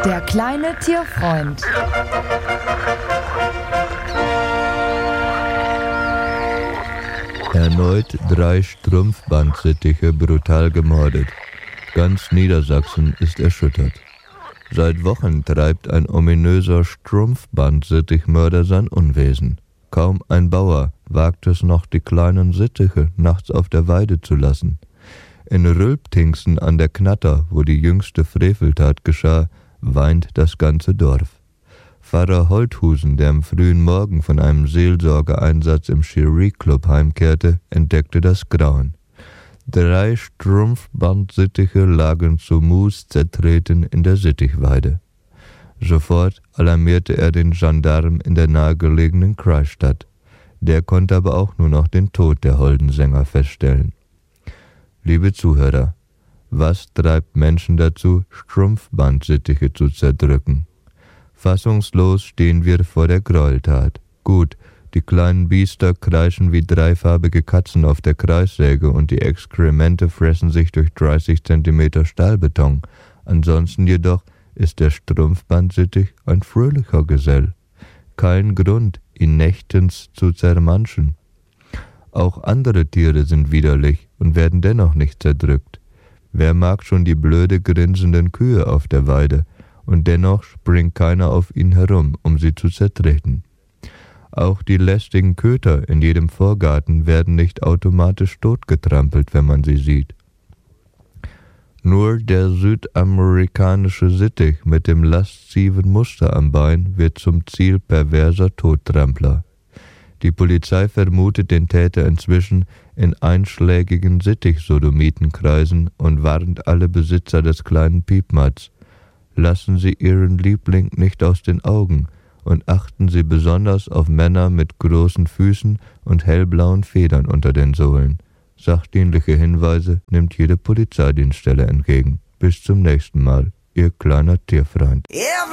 Der kleine Tierfreund. Erneut 3 Strumpfbandsittiche brutal gemordet. Ganz Niedersachsen ist erschüttert. Seit Wochen treibt ein ominöser Strumpfbandsittichmörder sein Unwesen. Kaum ein Bauer wagt es noch, die kleinen Sittiche nachts auf der Weide zu lassen. In Rülptingsen an der Knatter, wo die jüngste Freveltat geschah, weint das ganze Dorf. Pfarrer Holthusen, der am frühen Morgen von einem Seelsorgeeinsatz im Cherie-Club heimkehrte, entdeckte das Grauen. 3 Strumpfbandsittiche lagen zu Mus zertreten in der Sittichweide. Sofort alarmierte er den Gendarm in der nahegelegenen Kreisstadt. Der konnte aber auch nur noch den Tod der holden Sänger feststellen. Liebe Zuhörer, was treibt Menschen dazu, Strumpfbandsittiche zu zerdrücken? Fassungslos stehen wir vor der Gräueltat. Gut, die kleinen Biester kreischen wie dreifarbige Katzen auf der Kreissäge und die Exkremente fressen sich durch 30 Zentimeter Stahlbeton. Ansonsten jedoch ist der Strumpfbandsittich ein fröhlicher Gesell. Kein Grund, ihn nächtens zu zermanschen. Auch andere Tiere sind widerlich und werden dennoch nicht zerdrückt. Wer mag schon die blöde grinsenden Kühe auf der Weide, und dennoch springt keiner auf ihn herum, um sie zu zertreten. Auch die lästigen Köter in jedem Vorgarten werden nicht automatisch totgetrampelt, wenn man sie sieht. Nur der südamerikanische Sittich mit dem lasziven Muster am Bein wird zum Ziel perverser Tottrampler. Die Polizei vermutet den Täter inzwischen in einschlägigen Sittich-Sodomitenkreisen und warnt alle Besitzer des kleinen Piepmatz. Lassen Sie Ihren Liebling nicht aus den Augen und achten Sie besonders auf Männer mit großen Füßen und hellblauen Federn unter den Sohlen. Sachdienliche Hinweise nimmt jede Polizeidienststelle entgegen. Bis zum nächsten Mal, Ihr kleiner Tierfreund.